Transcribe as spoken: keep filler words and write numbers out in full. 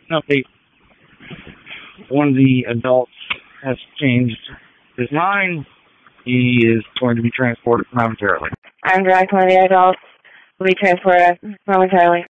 Update. One of the adults has changed his mind. He is going to be transported momentarily. I'm direct one of the adults will be transported momentarily.